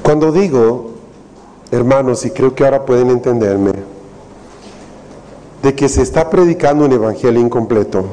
Cuando digo, hermanos, y creo que ahora pueden entenderme, de que se está predicando un evangelio incompleto,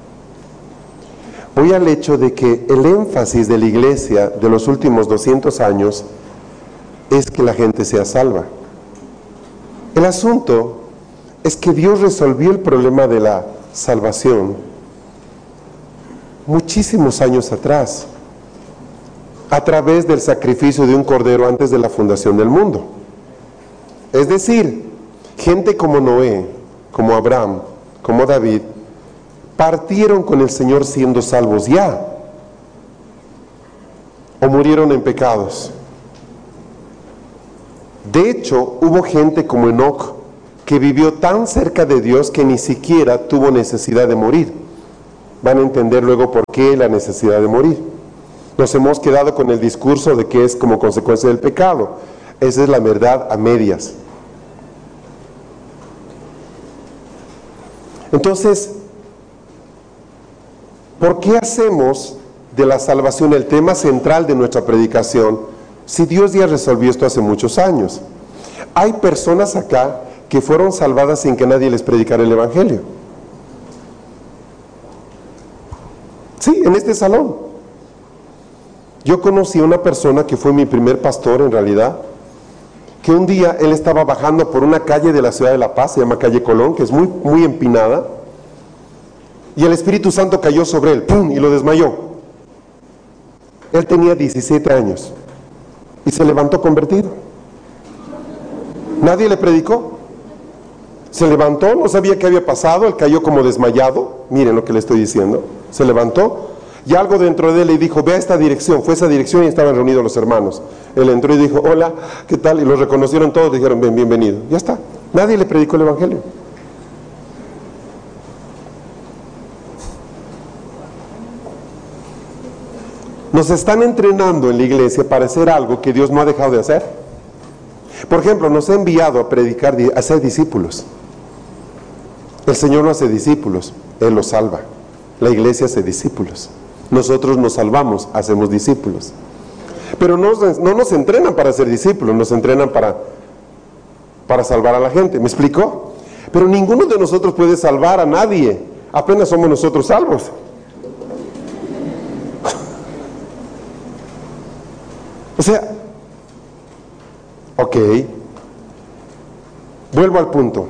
voy al hecho de que el énfasis de la iglesia de los últimos 200 años es que la gente sea salva. El asunto es que Dios resolvió el problema de la salvación muchísimos años atrás, a través del sacrificio de un cordero antes de la fundación del mundo. Es decir, gente como Noé, como Abraham, como David, partieron con el Señor siendo salvos ya, o murieron en pecados. De hecho, hubo gente como Enoc, que vivió tan cerca de Dios que ni siquiera tuvo necesidad de morir. Van a entender luego por qué la necesidad de morir. Nos hemos quedado con el discurso de que es como consecuencia del pecado. Esa es la verdad a medias. Entonces, ¿por qué hacemos de la salvación el tema central de nuestra predicación si Dios ya resolvió esto hace muchos años? Hay personas acá que fueron salvadas sin que nadie les predicara el evangelio. Sí, en este salón. Yo conocí a una persona que fue mi primer pastor en realidad, que un día él estaba bajando por una calle de la ciudad de La Paz, se llama calle Colón, que es muy empinada, y el Espíritu Santo cayó sobre él, ¡pum!, y lo desmayó. Él tenía 17 años y se levantó convertido. Nadie le predicó. Se levantó, no sabía qué había pasado, él cayó como desmayado. Miren lo que le estoy diciendo. Se levantó y algo dentro de él le dijo: ve a esta dirección. Fue a esa dirección y estaban reunidos los hermanos. Él entró y dijo: hola, ¿qué tal? Y los reconocieron todos, dijeron: bienvenido. Ya está. Nadie le predicó el evangelio. Nos están entrenando en la iglesia para hacer algo que Dios no ha dejado de hacer. Por ejemplo, nos ha enviado a predicar, a ser discípulos. El Señor no hace discípulos, Él los salva. La iglesia hace discípulos. Nosotros nos salvamos, hacemos discípulos. Pero no nos entrenan para ser discípulos, nos entrenan para salvar a la gente. ¿Me explico? Pero ninguno de nosotros puede salvar a nadie. Apenas somos nosotros salvos. O sea, ok, vuelvo al punto.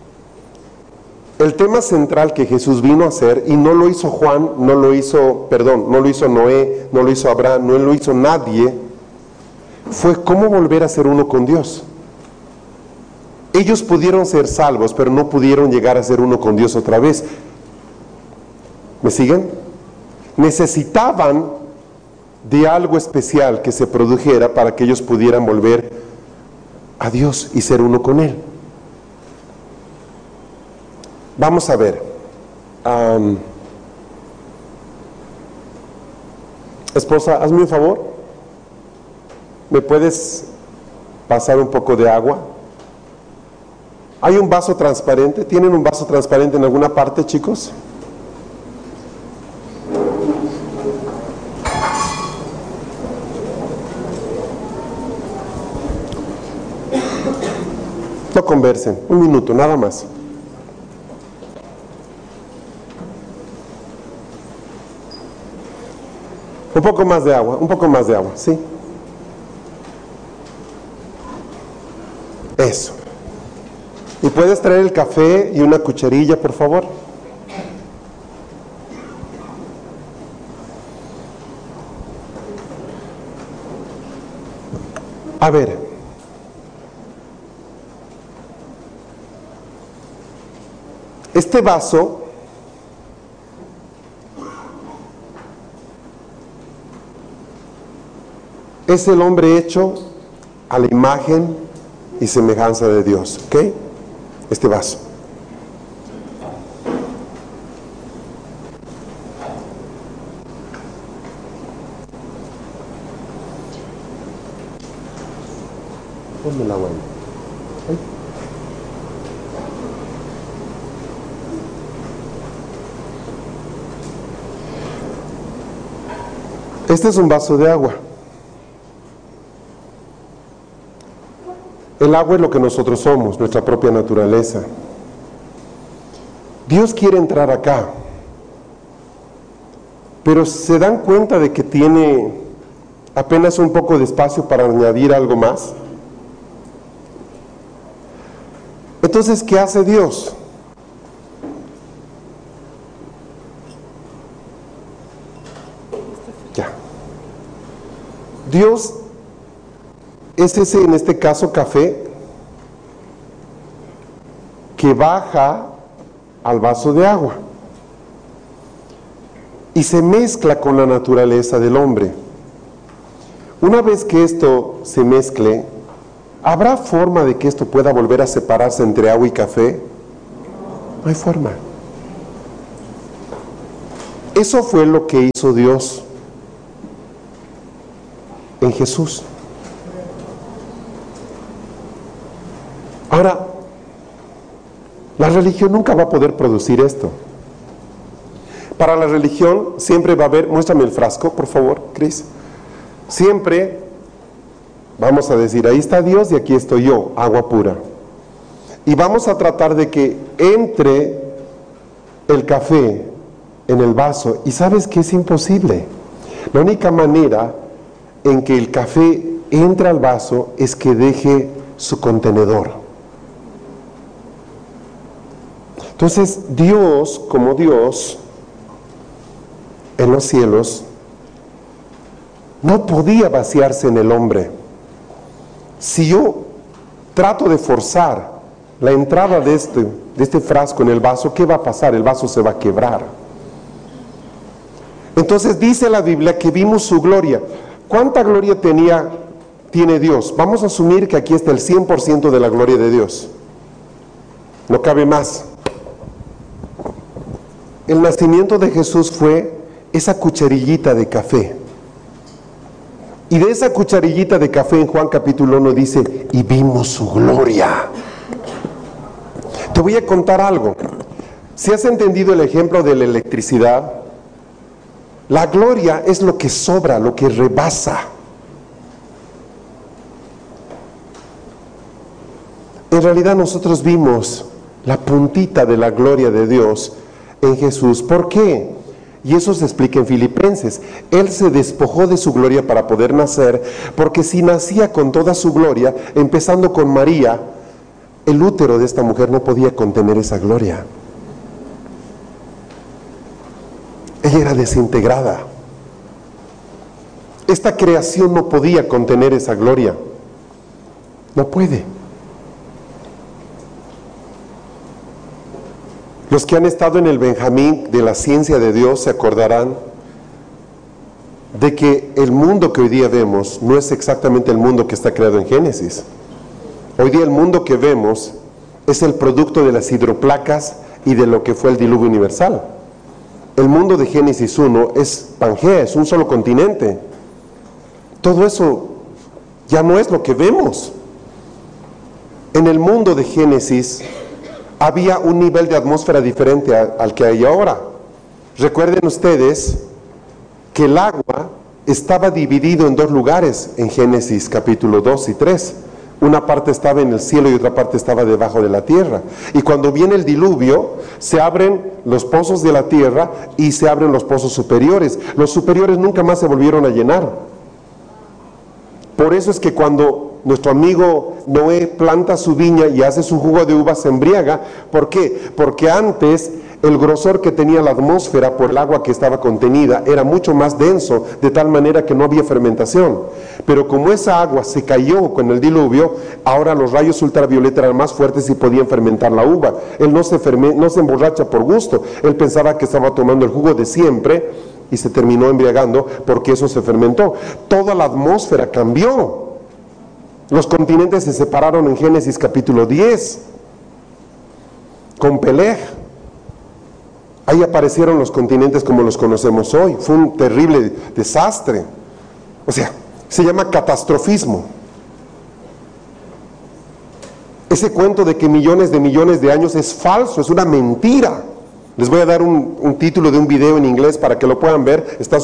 El tema central que Jesús vino a hacer, y no lo hizo Juan, no lo hizo Noé, no lo hizo Abraham, no lo hizo nadie, fue cómo volver a ser uno con Dios. Ellos pudieron ser salvos, pero no pudieron llegar a ser uno con Dios otra vez. ¿Me siguen? Necesitaban de algo especial que se produjera para que ellos pudieran volver a Dios y ser uno con Él. Vamos a ver. Esposa, hazme un favor. ¿Me puedes pasar un poco de agua? ¿Hay un vaso transparente? ¿Tienen un vaso transparente en alguna parte, chicos? No conversen, un minuto, nada más. Un poco más de agua, ¿sí? Eso. ¿Y puedes traer el café y una cucharilla, por favor? A ver. Este vaso es el hombre hecho a la imagen y semejanza de Dios, ¿ok? Este vaso. Ponme la agua. Este es un vaso de agua. El agua es lo que nosotros somos, nuestra propia naturaleza. Dios quiere entrar acá, pero ¿se dan cuenta de que tiene apenas un poco de espacio para añadir algo más? Entonces, ¿qué hace Dios? Ya. Dios es ese, en este caso, café que baja al vaso de agua y se mezcla con la naturaleza del hombre. Una vez que esto se mezcle, ¿habrá forma de que esto pueda volver a separarse entre agua y café? No hay forma. Eso fue lo que hizo Dios en Jesús. Ahora, la religión nunca va a poder producir esto. Para la religión siempre va a haber, muéstrame el frasco, por favor, Cris. Siempre vamos a decir, ahí está Dios y aquí estoy yo, agua pura. Y vamos a tratar de que entre el café en el vaso. Y sabes que es imposible. La única manera en que el café entre al vaso es que deje su contenedor. Entonces, Dios, como Dios, en los cielos, no podía vaciarse en el hombre. Si yo trato de forzar la entrada de este frasco en el vaso, ¿qué va a pasar? El vaso se va a quebrar. Entonces dice la Biblia que vimos su gloria. ¿Cuánta gloria tiene Dios? Vamos a asumir que aquí está el 100% de la gloria de Dios. No cabe más. El nacimiento de Jesús fue esa cucharillita de café. Y de esa cucharillita de café en Juan capítulo 1 dice, y vimos su gloria. Te voy a contar algo. Si has entendido el ejemplo de la electricidad, la gloria es lo que sobra, lo que rebasa. En realidad nosotros vimos la puntita de la gloria de Dios en Jesús. ¿Por qué? Y eso se explica en Filipenses. Él se despojó de su gloria para poder nacer, porque si nacía con toda su gloria, empezando con María, el útero de esta mujer no podía contener esa gloria. Ella era desintegrada. Esta creación no podía contener esa gloria. No puede. Los que han estado en el Benjamín de la ciencia de Dios se acordarán de que el mundo que hoy día vemos no es exactamente el mundo que está creado en Génesis. Hoy día el mundo que vemos es el producto de las hidroplacas y de lo que fue el diluvio universal. El mundo de Génesis 1 es Pangea, es un solo continente. Todo eso ya no es lo que vemos. En el mundo de Génesis había un nivel de atmósfera diferente al que hay ahora. Recuerden ustedes que el agua estaba dividido en dos lugares en Génesis capítulo 2 y 3. Una parte estaba en el cielo y otra parte estaba debajo de la tierra. Y cuando viene el diluvio, se abren los pozos de la tierra y se abren los pozos superiores. Los superiores nunca más se volvieron a llenar. Por eso es que cuando nuestro amigo Noé planta su viña y hace su jugo de uva, se embriaga. ¿Por qué? Porque antes el grosor que tenía la atmósfera por el agua que estaba contenida era mucho más denso, de tal manera que no había fermentación. Pero como esa agua se cayó con el diluvio, ahora los rayos ultravioleta eran más fuertes y podían fermentar la uva. Él no se emborracha por gusto. Él pensaba que estaba tomando el jugo de siempre y se terminó embriagando porque eso se fermentó. Toda la atmósfera cambió. Los continentes se separaron en Génesis capítulo 10 con Peleg. Ahí aparecieron los continentes como los conocemos hoy. Fue un terrible desastre. O sea, se llama catastrofismo. Ese cuento de que millones de años es falso, es una mentira. Les voy a dar un título de un video en inglés para que lo puedan ver, está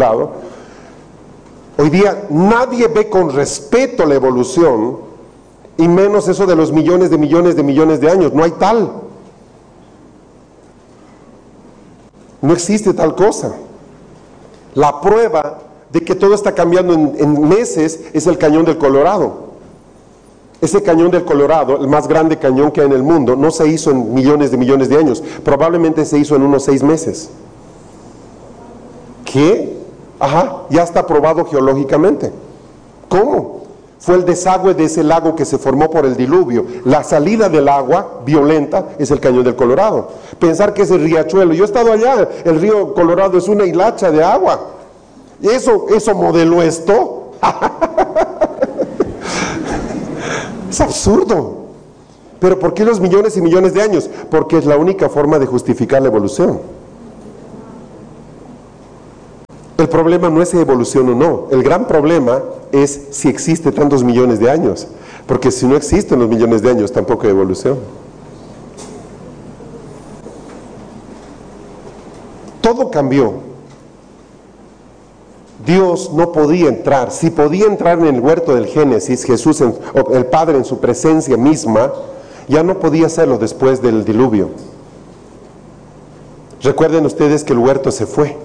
subtitulado. Hoy día nadie ve con respeto la evolución, Y menos eso de los millones de millones de millones de años. No hay tal. No existe tal cosa. La prueba de que todo está cambiando en meses es el Cañón del Colorado. Ese Cañón del Colorado, el más grande cañón que hay en el mundo, no se hizo en millones de años. Probablemente se hizo en unos 6 meses. ¿Qué? Ajá, ya está probado geológicamente. ¿Cómo? Fue el desagüe de ese lago que se formó por el diluvio. La salida del agua violenta es el Cañón del Colorado. Pensar que es el riachuelo. Yo he estado allá, el río Colorado es una hilacha de agua. ¿Y eso modeló esto? Es absurdo. ¿Pero por qué los millones y millones de años? Porque es la única forma de justificar la evolución. El problema no es si evolución o no. El gran problema es si existe tantos millones de años. Porque si no existen los millones de años, tampoco hay evolución. Todo cambió. Dios no podía entrar. Si podía entrar en el huerto del Génesis, Jesús, el Padre en su presencia misma, ya no podía hacerlo después del diluvio. Recuerden ustedes que el huerto se fue.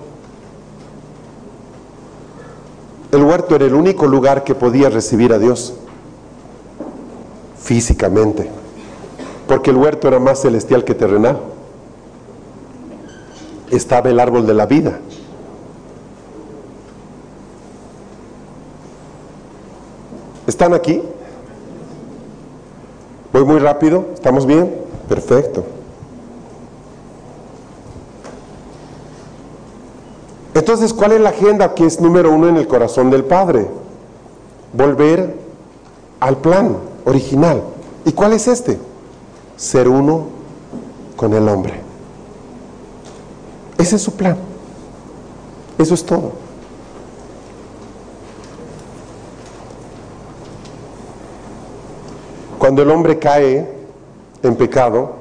El huerto era el único lugar que podía recibir a Dios físicamente, porque el huerto era más celestial que terrenal. Estaba el árbol de la vida. ¿Están aquí? ¿Voy muy rápido? ¿Estamos bien? Perfecto. Entonces, ¿cuál es la agenda que es número 1 en el corazón del Padre? Volver al plan original. ¿Y cuál es este? Ser uno con el hombre. Ese es su plan. Eso es todo. Cuando el hombre cae en pecado,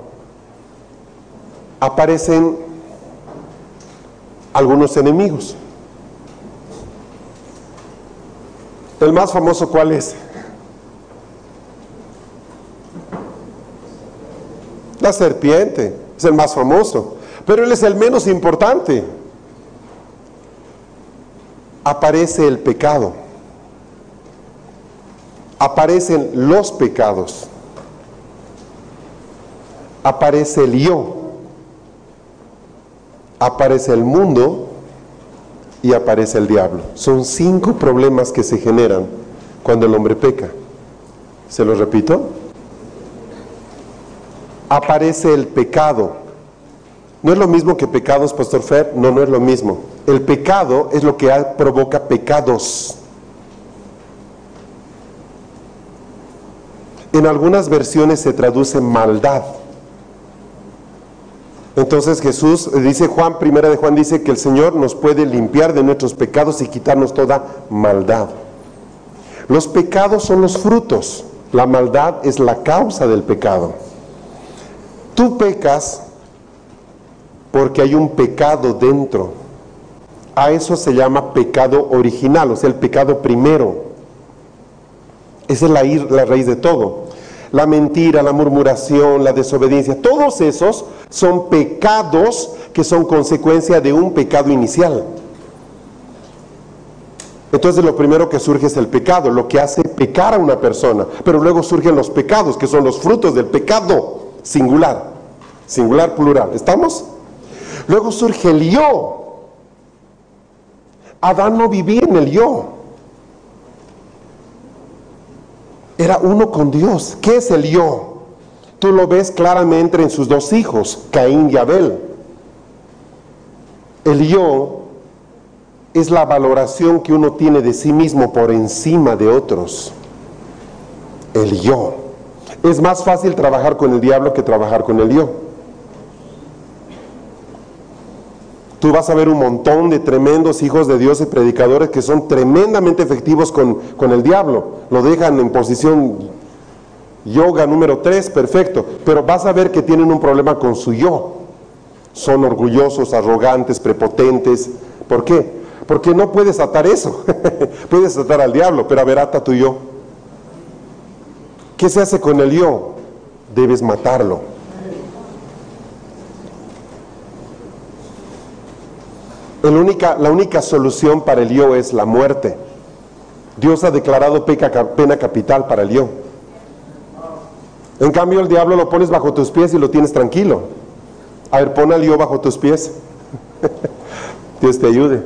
aparecen algunos enemigos. El más famoso, ¿cuál es? La serpiente, es el más famoso, pero él es el menos importante. Aparece el pecado, aparecen los pecados, aparece el yo, aparece el mundo y aparece el diablo. Son 5 problemas que se generan cuando el hombre peca. ¿Se los repito? Aparece el pecado. ¿No es lo mismo que pecados, Pastor Fer? No, no es lo mismo. El pecado es lo que provoca pecados. En algunas versiones se traduce maldad. Entonces Jesús dice, primera de Juan dice que el Señor nos puede limpiar de nuestros pecados y quitarnos toda maldad. Los pecados son los frutos, la maldad es la causa del pecado. Tú pecas porque hay un pecado dentro. A eso se llama pecado original, o sea, el pecado primero. Esa es la raíz de todo. La mentira, la murmuración, la desobediencia, todos esos son pecados que son consecuencia de un pecado inicial. Entonces lo primero que surge es el pecado, lo que hace pecar a una persona, pero luego surgen los pecados, que son los frutos del pecado, singular, plural, ¿estamos? Luego surge el yo. Adán no vivía en el yo. Era uno con Dios. ¿Qué es el yo? Tú lo ves claramente en sus 2 hijos, Caín y Abel. El yo es la valoración que uno tiene de sí mismo por encima de otros. El yo. Es más fácil trabajar con el diablo que trabajar con el yo. Tú vas a ver un montón de tremendos hijos de Dios y predicadores que son tremendamente efectivos con el diablo. Lo dejan en posición yoga número 3, perfecto. Pero vas a ver que tienen un problema con su yo. Son orgullosos, arrogantes, prepotentes. ¿Por qué? Porque no puedes atar eso. Puedes atar al diablo, pero a ver, ata tu yo. ¿Qué se hace con el yo? Debes matarlo. La única solución para el yo es la muerte. Dios ha declarado pena capital para el yo. En cambio, el diablo lo pones bajo tus pies y lo tienes tranquilo. A ver, pon al yo bajo tus pies. Dios te ayude.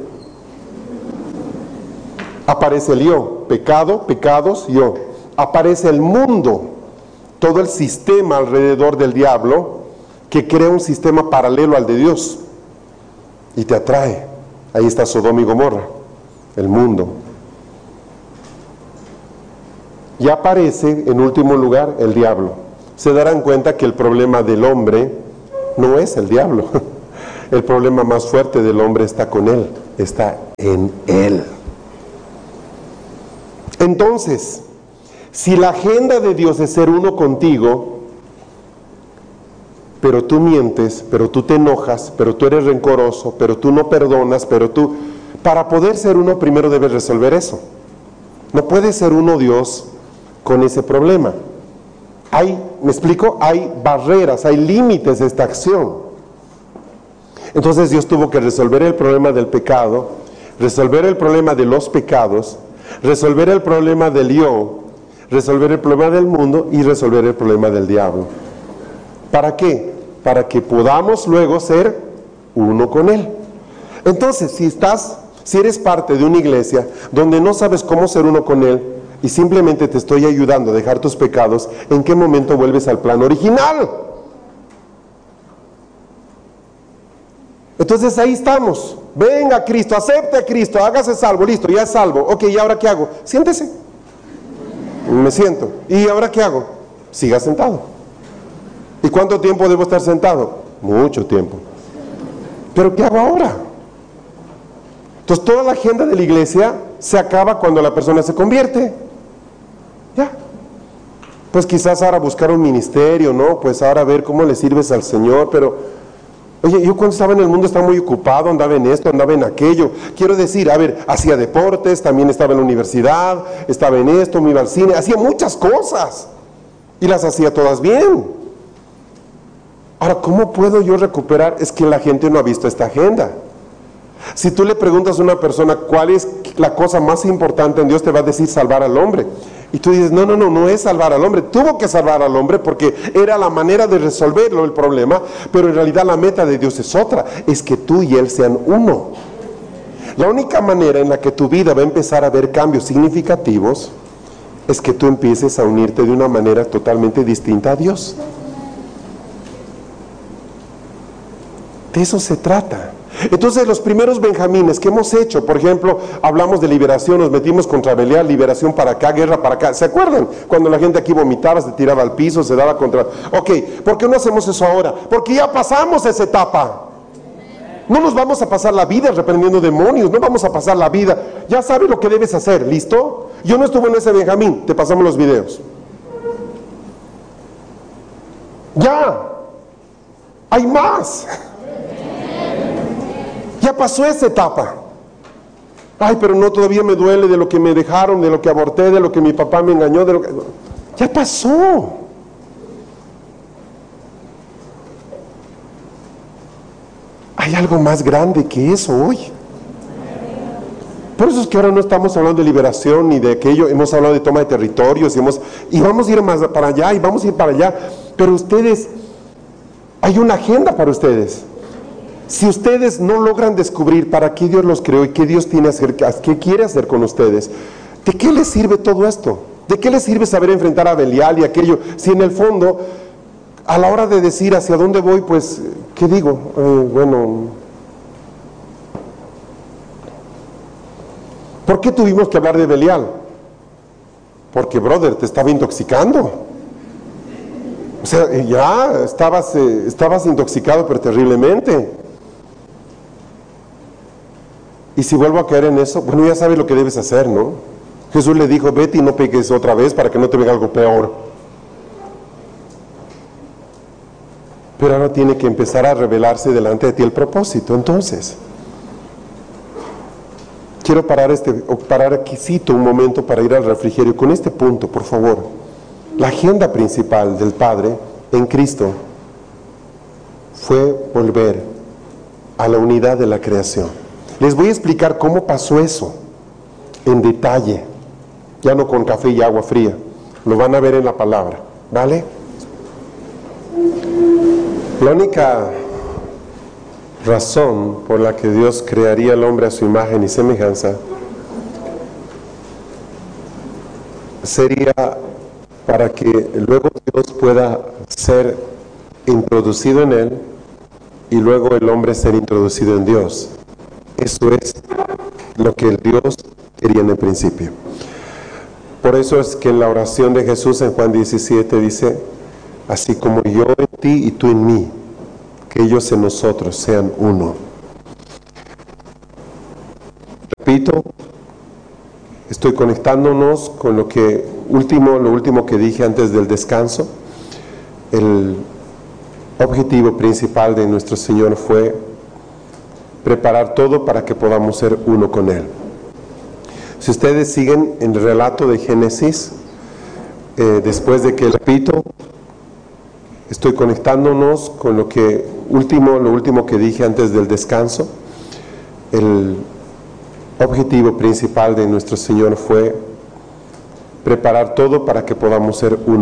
Aparece el yo, pecado, pecados, yo. Aparece el mundo, todo el sistema alrededor del diablo, que crea un sistema paralelo al de Dios y te atrae. Ahí está Sodoma y Gomorra, el mundo. Y aparece en último lugar el diablo. Se darán cuenta que el problema del hombre no es el diablo. El problema más fuerte del hombre está con él, está en él. Entonces, si la agenda de Dios es ser uno contigo, pero tú mientes, pero tú te enojas, pero tú eres rencoroso, pero tú no perdonas, pero tú... Para poder ser uno, primero debes resolver eso. No puede ser uno Dios con ese problema. ¿Me explico? Hay barreras, hay límites de esta acción. Entonces Dios tuvo que resolver el problema del pecado, resolver el problema de los pecados, resolver el problema del yo, resolver el problema del mundo y resolver el problema del diablo. ¿Para qué? Para que podamos luego ser uno con Él. Entonces, si eres parte de una iglesia donde no sabes cómo ser uno con Él y simplemente te estoy ayudando a dejar tus pecados, ¿en qué momento vuelves al plan original? Entonces ahí estamos. Venga Cristo, acepte a Cristo, hágase salvo, listo, ya es salvo. Ok, ¿y ahora qué hago? Siéntese. Me siento. ¿Y ahora qué hago? Siga sentado. ¿Y cuánto tiempo debo estar sentado? Mucho tiempo. ¿Pero qué hago ahora? Entonces toda la agenda de la iglesia se acaba cuando la persona se convierte. Ya. Pues quizás ahora buscar un ministerio, ¿no? Pues ahora ver cómo le sirves al Señor, pero... Oye, yo cuando estaba en el mundo estaba muy ocupado, andaba en esto, andaba en aquello. Quiero decir, a ver, hacía deportes, también estaba en la universidad, estaba en esto, me iba al cine, hacía muchas cosas. Y las hacía todas bien. Ahora, ¿cómo puedo yo recuperar? Es que la gente no ha visto esta agenda. Si tú le preguntas a una persona cuál es la cosa más importante en Dios, te va a decir salvar al hombre. Y tú dices, no es salvar al hombre. Tuvo que salvar al hombre porque era la manera de resolverlo el problema, pero en realidad la meta de Dios es otra, es que tú y Él sean uno. La única manera en la que tu vida va a empezar a ver cambios significativos es que tú empieces a unirte de una manera totalmente distinta a Dios. De eso se trata. Entonces los primeros benjamines que hemos hecho, por ejemplo, hablamos de liberación, nos metimos contra Belial, liberación para acá, guerra para acá. ¿Se acuerdan? Cuando la gente aquí vomitaba, se tiraba al piso, se daba contra... Ok, ¿por qué no hacemos eso ahora? Porque ya pasamos esa etapa. No nos vamos a pasar la vida reprendiendo demonios, no vamos a pasar la vida. Ya sabes lo que debes hacer, ¿listo? Yo no estuve en ese benjamín, te pasamos los videos. Ya, hay más. Ya pasó esa etapa. Ay, pero no, todavía me duele de lo que me dejaron, de lo que aborté, de lo que mi papá me engañó, de lo que... Ya pasó. Hay algo más grande que eso hoy. Por eso es que ahora no estamos hablando de liberación ni de aquello, hemos hablado de toma de territorios y vamos a ir más para allá y vamos a ir para allá. Pero ustedes, hay una agenda para ustedes. Si ustedes no logran descubrir para qué Dios los creó y qué Dios tiene qué quiere hacer con ustedes, ¿de qué les sirve todo esto? ¿De qué les sirve saber enfrentar a Belial y aquello? Si en el fondo, a la hora de decir hacia dónde voy, pues, ¿qué digo? ¿Por qué tuvimos que hablar de Belial? Porque, brother, te estaba intoxicando. O sea, ya estabas intoxicado, pero terriblemente. Y si vuelvo a caer en eso, bueno, ya sabes lo que debes hacer, ¿no? Jesús le dijo, vete y no peques otra vez para que no te venga algo peor. Pero ahora tiene que empezar a revelarse delante de ti el propósito. Entonces, quiero parar aquí un momento para ir al refrigerio con este punto, por favor. La agenda principal del Padre en Cristo fue volver a la unidad de la creación. Les voy a explicar cómo pasó eso en detalle, ya no con café y agua fría, lo van a ver en la palabra, ¿vale? La única razón por la que Dios crearía al hombre a su imagen y semejanza sería para que luego Dios pueda ser introducido en él y luego el hombre ser introducido en Dios. Eso es lo que el Dios quería en el principio. Por eso es que en la oración de Jesús en Juan 17 dice: así como yo en ti y tú en mí, que ellos en nosotros sean uno. Repito, estoy conectándonos con lo último que dije antes del descanso. El objetivo principal de nuestro Señor fue preparar todo para que podamos ser uno con Él. Si ustedes siguen en el relato de Génesis, después de que, repito, estoy conectándonos con lo último que dije antes del descanso. El objetivo principal de nuestro Señor fue preparar todo para que podamos ser uno